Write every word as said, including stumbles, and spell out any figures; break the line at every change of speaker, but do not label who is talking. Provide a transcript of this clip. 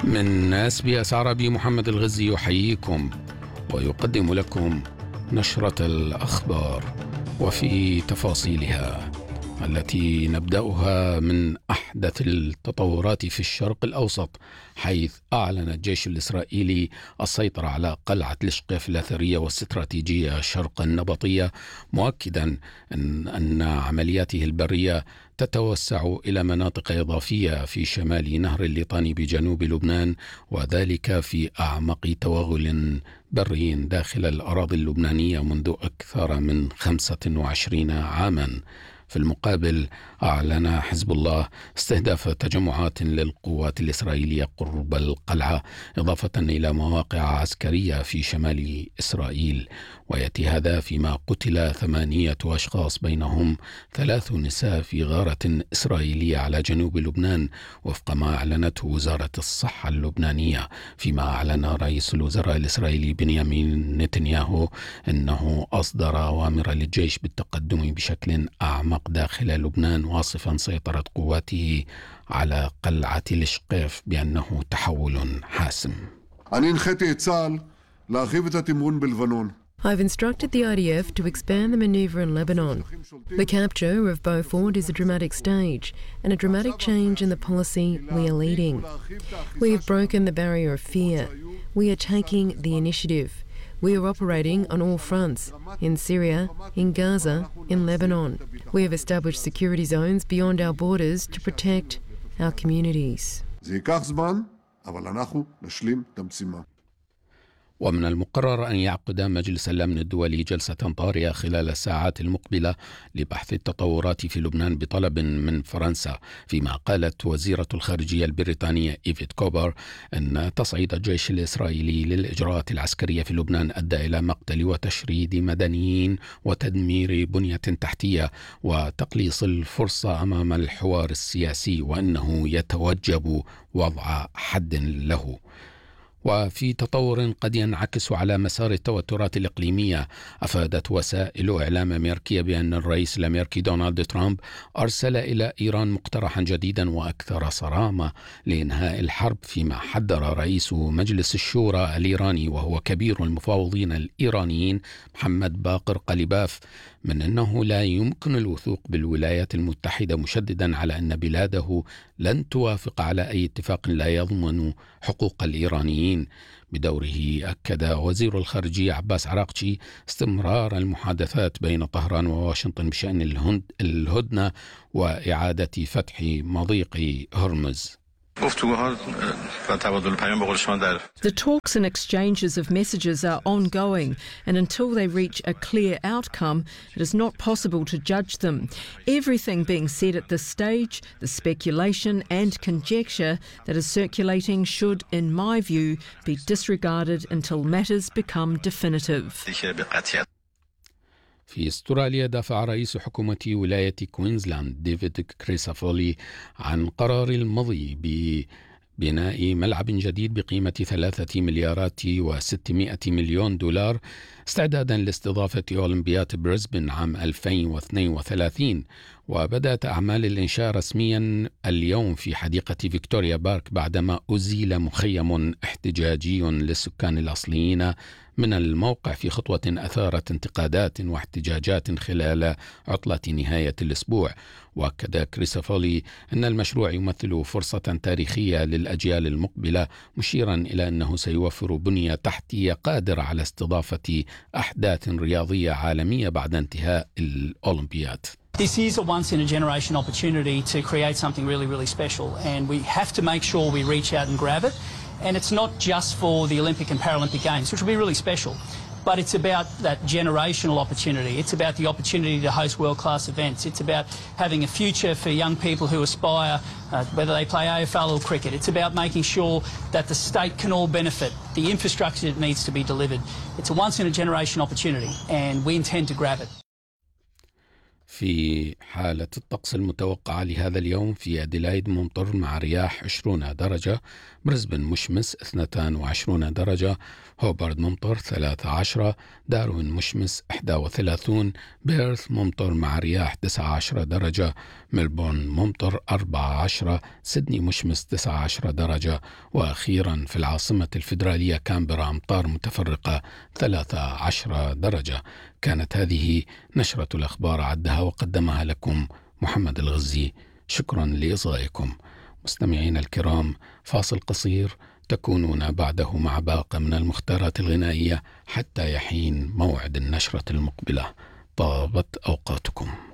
من اس بي اس عربي محمد الغزي يحييكم ويقدم لكم نشرة الأخبار وفي تفاصيلها التي نبدأها من أحدث التطورات في الشرق الأوسط، حيث أعلن الجيش الإسرائيلي السيطرة على قلعة لشقيف الأثرية والاستراتيجية شرق النبطية، مؤكدا أن, أن عملياته البرية تتوسع إلى مناطق إضافية في شمال نهر الليطاني بجنوب لبنان، وذلك في أعمق توغل بري داخل الأراضي اللبنانية منذ أكثر من خمسة وعشرين عاما. في المقابل أعلن حزب الله استهداف تجمعات للقوات الإسرائيلية قرب القلعة، إضافة إلى مواقع عسكرية في شمال إسرائيل، ويأتي هذا فيما قتل ثمانية أشخاص بينهم ثلاث نساء في غارة إسرائيلية على جنوب لبنان، وفق ما أعلنته وزارة الصحة اللبنانية. فيما أعلن رئيس الوزراء الإسرائيلي بنيامين نتنياهو أنه أصدر أوامر للجيش بالتقدم بشكل أعمق داخل لبنان، واصفا سيطرة قواته على قلعة لشقيف بأنه تحول حاسم.
I've instructed the I D F to expand the manoeuvre in Lebanon. The capture of Beaufort is a dramatic stage and a dramatic change in the policy we are leading. We have broken the barrier of fear. We are taking the initiative. We are operating on all fronts, in Syria, in Gaza, in Lebanon. We have established security zones beyond our borders to protect our communities.
ومن المقرر أن يعقد مجلس الأمن الدولي جلسة طارئة خلال الساعات المقبلة لبحث التطورات في لبنان بطلب من فرنسا، فيما قالت وزيرة الخارجية البريطانية إيفيت كوبر أن تصعيد الجيش الإسرائيلي للإجراءات العسكرية في لبنان أدى إلى مقتل وتشريد مدنيين وتدمير بنية تحتية وتقليص الفرصة أمام الحوار السياسي، وأنه يتوجب وضع حد له. وفي تطور قد ينعكس على مسار التوترات الإقليمية، أفادت وسائل إعلام أمريكية بأن الرئيس الأمريكي دونالد ترامب أرسل إلى إيران مقترحا جديدا وأكثر صرامة لإنهاء الحرب، فيما حذر رئيس مجلس الشورى الإيراني وهو كبير المفاوضين الإيرانيين محمد باقر قليباف من أنه لا يمكن الوثوق بالولايات المتحدة، مشددا على أن بلاده لن توافق على أي اتفاق لا يضمن حقوق الإيرانيين. بدوره أكد وزير الخارجية عباس عراقچي استمرار المحادثات بين طهران وواشنطن بشأن الهدنة وإعادة فتح مضيق هرمز.
The talks and exchanges of messages are ongoing, and until they reach a clear outcome, it is not possible to judge them. Everything being said at this stage, the speculation and conjecture that is circulating should, in my view, be disregarded until matters become definitive.
في استراليا دافع رئيس حكومة ولاية كوينزلاند ديفيد كريسافولي عن قرار المضي ببناء ملعب جديد بقيمة ثلاثة مليارات وستمائة مليون دولار استعدادا لاستضافة أولمبياد بريسبن عام ألفين واثنين وثلاثين. وبدأت أعمال الإنشاء رسميا اليوم في حديقة فيكتوريا بارك بعدما أزيل مخيم احتجاجي للسكان الأصليين من الموقع في خطوة أثارت انتقادات واحتجاجات خلال عطلة نهاية الأسبوع. وأكد كريسافولي أن المشروع يمثل فرصة تاريخية للأجيال المقبلة، مشيرا إلى أنه سيوفر بنية تحتية قادرة على استضافة أحداث رياضية عالمية بعد انتهاء الأولمبياد.
This is a once-in-a-generation opportunity to create something really, really special, and we have to make sure we reach out and grab it. And it's not just for the Olympic and Paralympic Games, which will be really special, but it's about that generational opportunity. It's about the opportunity to host world-class events. It's about having a future for young people who aspire, uh, whether they play A F L or cricket. It's about making sure that the state can all benefit, the infrastructure that needs to be delivered. It's a once-in-a-generation opportunity, and we intend to grab it.
في حالة الطقس المتوقعة لهذا اليوم: في أديلايد ممطر مع رياح عشرين درجة، بريسبن مشمس اثنتين وعشرين درجة، هوبارد ممطر ثلاثة عشر، داروين مشمس واحد وثلاثين، بيرث ممطر مع رياح تسعة عشر درجة، ملبورن ممطر أربعة عشر، سيدني مشمس تسعة عشر درجة، وأخيرا في العاصمة الفيدرالية كامبرا أمطار متفرقة ثلاثة عشر درجة. كانت هذه نشرة الأخبار، عدها وقدمها لكم محمد الغزي. شكرا لإصغائكم. مستمعين الكرام، فاصل قصير تكونون بعده مع باقة من المختارات الغنائية حتى يحين موعد النشرة المقبلة. طابت أوقاتكم.